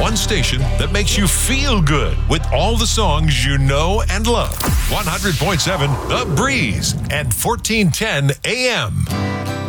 One station that makes you feel good with all the songs you know and love. 100.7 The Breeze and 1410 AM.